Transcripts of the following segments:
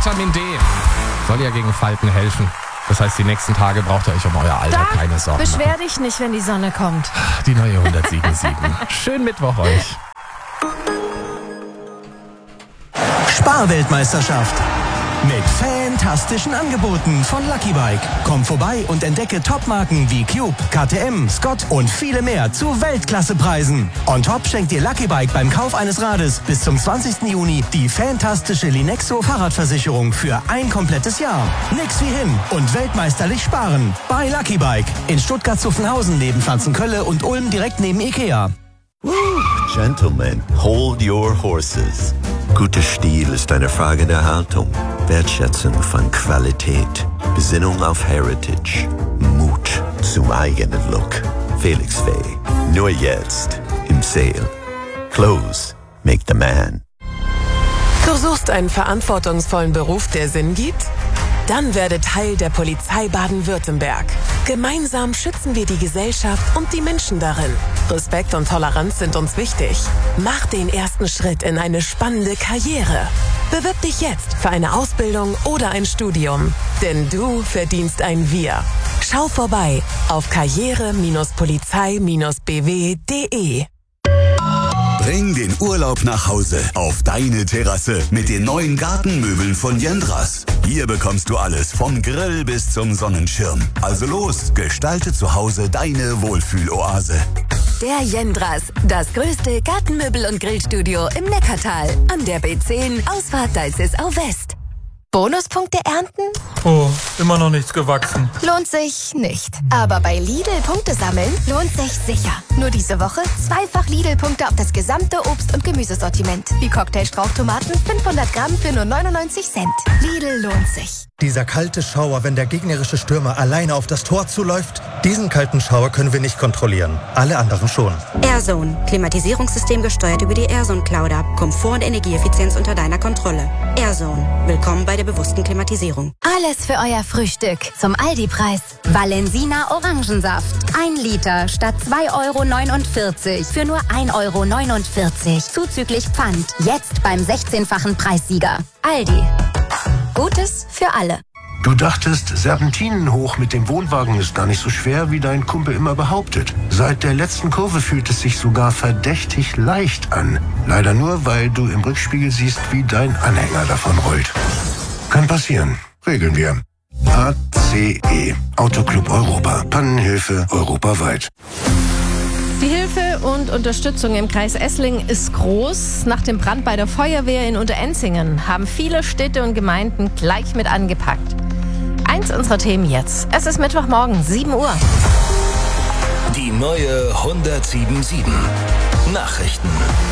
Vitamin D soll ja gegen Falten helfen. Das heißt, die nächsten Tage braucht ihr euch um euer Alter keine Sorgen machen. Beschwer dich nicht, wenn die Sonne kommt. Die neue 107.7. Schönen Mittwoch euch. Sparweltmeisterschaft. Mit fantastischen Angeboten von Lucky Bike. Komm vorbei und entdecke Topmarken wie Cube, KTM, Scott und viele mehr zu Weltklassepreisen. On top schenkt dir Lucky Bike beim Kauf eines Rades bis zum 20. Juni die fantastische Linexo Fahrradversicherung für ein komplettes Jahr. Nix wie hin und weltmeisterlich sparen. Bei Lucky Bike in Stuttgart-Zuffenhausen neben Pflanzenkölle und Ulm direkt neben Ikea. Gentlemen, hold your horses. Guter Stil ist eine Frage der Haltung, Wertschätzung von Qualität, Besinnung auf Heritage, Mut zum eigenen Look. Felix Faye, nur jetzt im Sale. Clothes make the man. Du suchst einen verantwortungsvollen Beruf, der Sinn gibt? Dann werde Teil der Polizei Baden-Württemberg. Gemeinsam schützen wir die Gesellschaft und die Menschen darin. Respekt und Toleranz sind uns wichtig. Mach den ersten Schritt in eine spannende Karriere. Bewirb dich jetzt für eine Ausbildung oder ein Studium. Denn du verdienst ein Wir. Schau vorbei auf karriere-polizei-bw.de. Bring den Urlaub nach Hause auf deine Terrasse mit den neuen Gartenmöbeln von Jendras. Hier bekommst du alles vom Grill bis zum Sonnenschirm. Also los, gestalte zu Hause deine Wohlfühloase. Der Jendras, das größte Gartenmöbel- und Grillstudio im Neckartal. An der B10, Ausfahrt Deißesau West. Bonuspunkte ernten? Oh, immer noch nichts gewachsen. Lohnt sich nicht. Aber bei Lidl Punkte sammeln lohnt sich sicher. Nur diese Woche zweifach Lidl-Punkte auf das gesamte Obst- und Gemüsesortiment. Wie Cocktail-Strauchtomaten 500 Gramm für nur 99 Cent. Lidl lohnt sich. Dieser kalte Schauer, wenn der gegnerische Stürmer alleine auf das Tor zuläuft, diesen kalten Schauer können wir nicht kontrollieren. Alle anderen schon. AirZone. Klimatisierungssystem gesteuert über die AirZone Cloud App. Komfort und Energieeffizienz unter deiner Kontrolle. AirZone. Willkommen bei der bewussten Klimatisierung. Alles für euer Frühstück zum Aldi-Preis. Valensina Orangensaft. 1 Liter statt 2,49 € für nur 1,49 €. Zuzüglich Pfand. Jetzt beim 16-fachen Preissieger. Aldi. Gutes für alle. Du dachtest, Serpentinen hoch mit dem Wohnwagen ist gar nicht so schwer, wie dein Kumpel immer behauptet. Seit der letzten Kurve fühlt es sich sogar verdächtig leicht an. Leider nur, weil du im Rückspiegel siehst, wie dein Anhänger davon rollt. Kann passieren. Regeln wir. ACE. Autoclub Europa. Pannenhilfe europaweit. Die Hilfe und Unterstützung im Kreis Esslingen ist groß. Nach dem Brand bei der Feuerwehr in Unterenzingen haben viele Städte und Gemeinden gleich mit angepackt. Eins unserer Themen jetzt. Es ist Mittwochmorgen, 7 Uhr. Die neue 107.7 Nachrichten.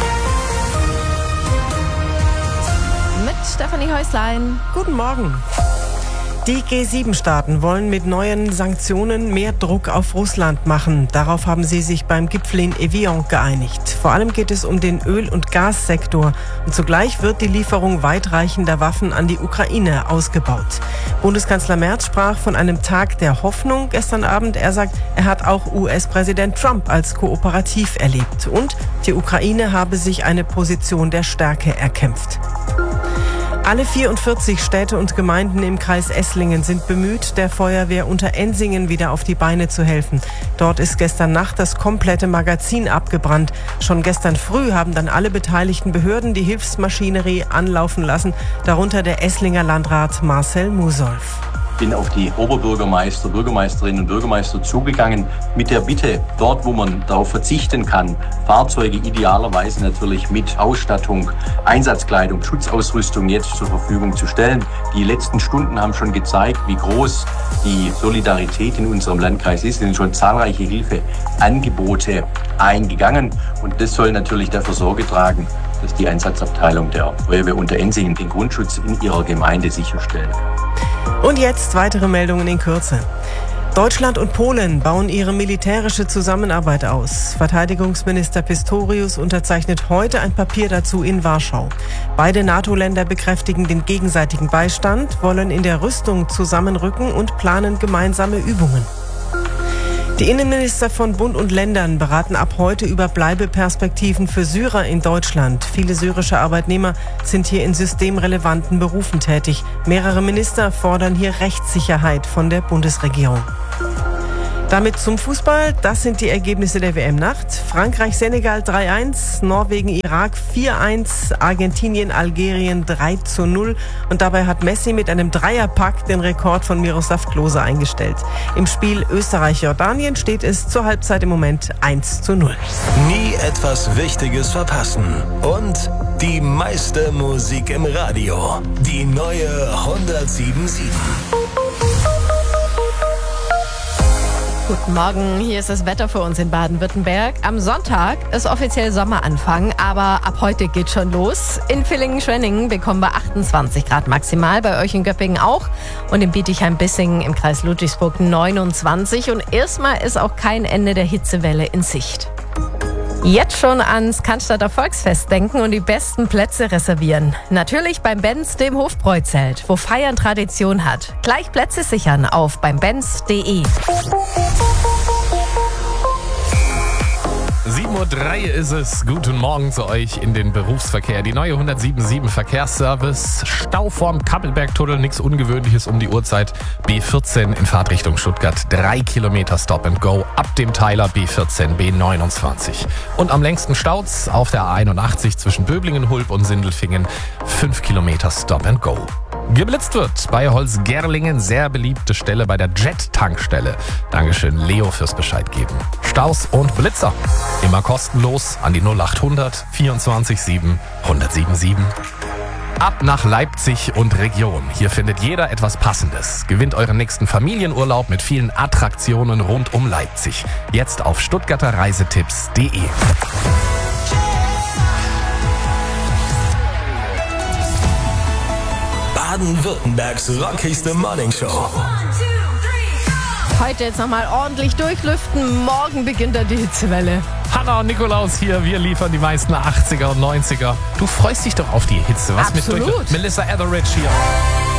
Mit Stefanie Häuslein. Guten Morgen. Die G7-Staaten wollen mit neuen Sanktionen mehr Druck auf Russland machen. Darauf haben sie sich beim Gipfel in Evian geeinigt. Vor allem geht es um den Öl- und Gassektor. Und zugleich wird die Lieferung weitreichender Waffen an die Ukraine ausgebaut. Bundeskanzler Merz sprach von einem Tag der Hoffnung gestern Abend. Er sagt, er hat auch US-Präsident Trump als kooperativ erlebt. Und die Ukraine habe sich eine Position der Stärke erkämpft. Alle 44 Städte und Gemeinden im Kreis Esslingen sind bemüht, der Feuerwehr Unterenzingen wieder auf die Beine zu helfen. Dort ist gestern Nacht das komplette Magazin abgebrannt. Schon gestern früh haben dann alle beteiligten Behörden die Hilfsmaschinerie anlaufen lassen, darunter der Esslinger Landrat Marcel Musolf. Bin auf die Oberbürgermeister, Bürgermeisterinnen und Bürgermeister zugegangen mit der Bitte, dort wo man darauf verzichten kann, Fahrzeuge idealerweise natürlich mit Ausstattung, Einsatzkleidung, Schutzausrüstung jetzt zur Verfügung zu stellen. Die letzten Stunden haben schon gezeigt, wie groß die Solidarität in unserem Landkreis ist. Es sind schon zahlreiche Hilfeangebote eingegangen und das soll natürlich dafür Sorge tragen, dass die Einsatzabteilung der Feuerwehr Unterenzingen den Grundschutz in ihrer Gemeinde sicherstellt. Und jetzt weitere Meldungen in Kürze. Deutschland und Polen bauen ihre militärische Zusammenarbeit aus. Verteidigungsminister Pistorius unterzeichnet heute ein Papier dazu in Warschau. Beide NATO-Länder bekräftigen den gegenseitigen Beistand, wollen in der Rüstung zusammenrücken und planen gemeinsame Übungen. Die Innenminister von Bund und Ländern beraten ab heute über Bleibeperspektiven für Syrer in Deutschland. Viele syrische Arbeitnehmer sind hier in systemrelevanten Berufen tätig. Mehrere Minister fordern hier Rechtssicherheit von der Bundesregierung. Damit zum Fußball. Das sind die Ergebnisse der WM-Nacht. Frankreich-Senegal 3-1, Norwegen-Irak 4-1, Argentinien-Algerien 3-0. Und dabei hat Messi mit einem Dreierpack den Rekord von Miroslav Klose eingestellt. Im Spiel Österreich-Jordanien steht es zur Halbzeit im Moment 1-0. Nie etwas Wichtiges verpassen. Und die meiste Musik im Radio. Die neue 107.7. Guten Morgen, hier ist das Wetter für uns in Baden-Württemberg. Am Sonntag ist offiziell Sommeranfang, aber ab heute geht schon los. In Villingen-Schwenningen bekommen wir 28 Grad maximal, bei euch in Göppingen auch. Und in Bietigheim-Bissingen im Kreis Ludwigsburg 29. Und erstmal ist auch kein Ende der Hitzewelle in Sicht. Jetzt schon ans Cannstatter Volksfest denken und die besten Plätze reservieren. Natürlich beim Benz, dem Hofbräuzelt, wo Feiern Tradition hat. Gleich Plätze sichern auf beimbenz.de. 7:03 Uhr ist es. Guten Morgen zu euch in den Berufsverkehr. Die neue 107.7 Verkehrsservice. Stau vorm Kappelbergtunnel, nichts Ungewöhnliches um die Uhrzeit. B14 in Fahrtrichtung Stuttgart. 3 Kilometer Stop and Go ab dem Teiler B14, B29. Und am längsten Staus auf der A81 zwischen Böblingen, Hulb und Sindelfingen. 5 Kilometer Stop and Go. Geblitzt wird bei Holzgerlingen, sehr beliebte Stelle bei der Jet-Tankstelle. Dankeschön, Leo, fürs Bescheid geben. Staus und Blitzer. Immer kostenlos an die 0800 24 7 1077. Ab nach Leipzig und Region. Hier findet jeder etwas Passendes. Gewinnt euren nächsten Familienurlaub mit vielen Attraktionen rund um Leipzig. Jetzt auf stuttgarterreisetipps.de. Baden-Württembergs rockigste Morningshow. Heute jetzt nochmal ordentlich durchlüften. Morgen beginnt dann die Hitzewelle. Hanna und Nikolaus hier. Wir liefern die meisten 80er und 90er. Du freust dich doch auf die Hitze. Was Absolut. Mit Melissa Etheridge hier.